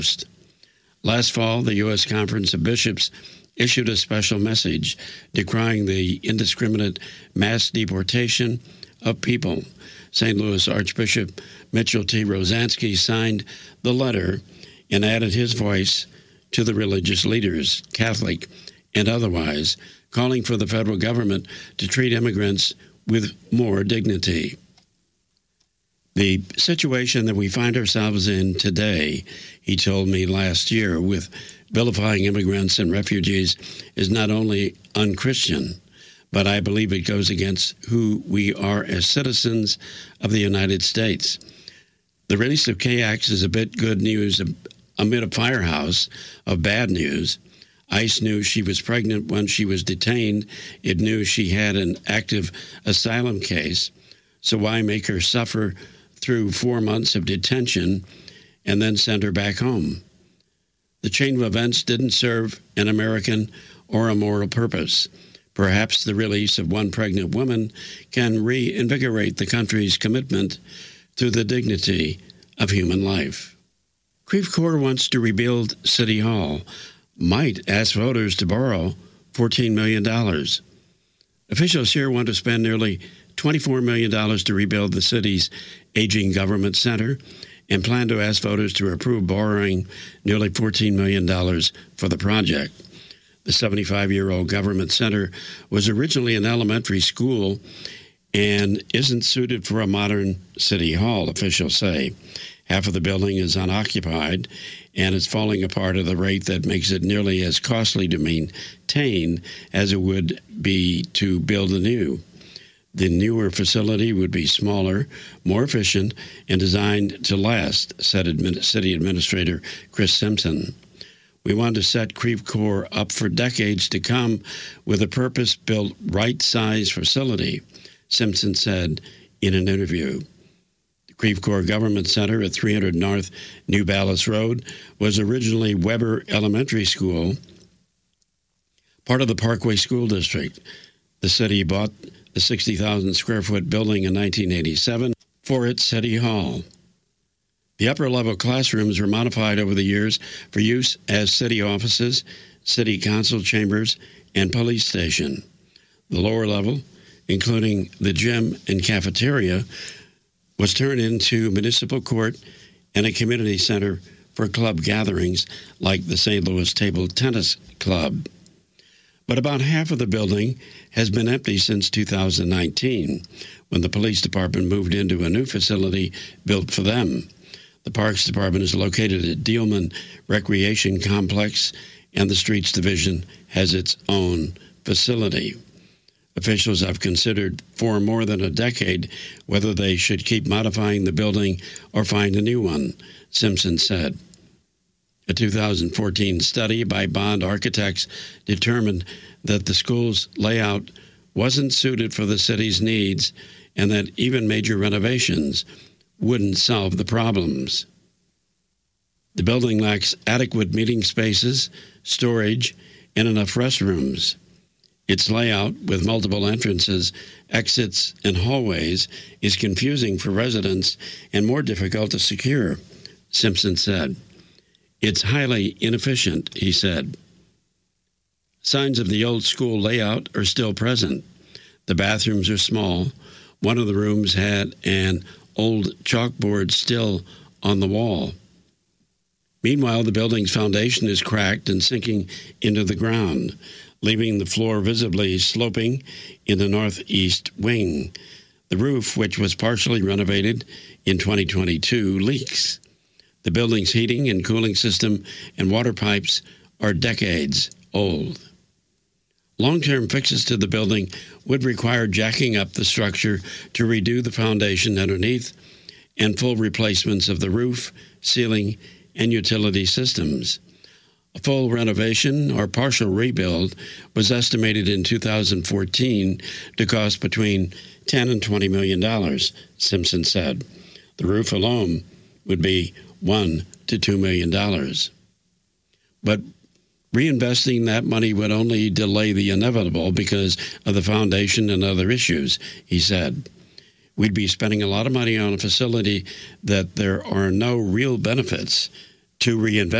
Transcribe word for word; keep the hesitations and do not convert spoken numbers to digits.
Last fall, the U S Conference of Bishops issued a special message decrying the indiscriminate mass deportation of people. Saint Louis Archbishop Mitchell T. Rosansky signed the letter and added his voice to the religious leaders, Catholic and otherwise, calling for the federal government to treat immigrants with more dignity. The situation that we find ourselves in today, he told me last year, with vilifying immigrants and refugees is not only unchristian, but I believe it goes against who we are as citizens of the United States. The release of K A X is a bit good news amid a firehouse of bad news. ICE knew she was pregnant when she was detained. It knew she had an active asylum case. So why make her suffer through four months of detention and then send her back home? The chain of events didn't serve an American or a moral purpose. Perhaps the release of one pregnant woman can reinvigorate the country's commitment to the dignity of human life. Creve Coeur wants to rebuild City Hall, might ask voters to borrow fourteen million dollars. Officials here want to spend nearly twenty-four million dollars to rebuild the city's aging government center and plan to ask voters to approve borrowing nearly fourteen million dollars for the project. The seventy-five-year-old government center was originally an elementary school and isn't suited for a modern city hall, officials say. Half of the building is unoccupied, and it's falling apart at a rate that makes it nearly as costly to maintain as it would be to build anew. The newer facility would be smaller, more efficient, and designed to last, said Admin- City Administrator Chris Simpson. We want to set Creve Coeur up for decades to come with a purpose-built, right-sized facility, Simpson said in an interview. The Creve Coeur Government Center at three hundred North New Ballas Road was originally Weber Elementary School, part of the Parkway School District. The city bought the sixty thousand square foot building in nineteen eighty-seven for its city hall. The upper-level classrooms were modified over the years for use as city offices, city council chambers, and police station. The lower level, including the gym and cafeteria, was turned into municipal court and a community center for club gatherings like the Saint Louis Table Tennis Club. But about half of the building has been empty since two thousand nineteen, when the police department moved into a new facility built for them. The Parks Department is located at Dealman Recreation Complex, and the Streets Division has its own facility. Officials have considered for more than a decade whether they should keep modifying the building or find a new one, Simpson said. A two thousand fourteen study by Bond Architects determined that the school's layout wasn't suited for the city's needs and that even major renovations wouldn't solve the problems. The building lacks adequate meeting spaces, storage, and enough restrooms. Its layout, with multiple entrances, exits, and hallways, is confusing for residents and more difficult to secure, Simpson said. It's highly inefficient, he said. Signs of the old school layout are still present. The bathrooms are small. One of the rooms had an old chalkboard still on the wall. Meanwhile, the building's foundation is cracked and sinking into the ground, leaving the floor visibly sloping in the northeast wing. The roof, which was partially renovated in twenty twenty-two, leaks. The building's heating and cooling system and water pipes are decades old. Long-term fixes to the building would require jacking up the structure to redo the foundation underneath and full replacements of the roof, ceiling, and utility systems. A full renovation or partial rebuild was estimated in two thousand fourteen to cost between ten and twenty million dollars, Simpson said. The roof alone would be one to two million dollars. But reinvesting that money would only delay the inevitable because of the foundation and other issues, he said. We'd be spending a lot of money on a facility that there are no real benefits to reinvest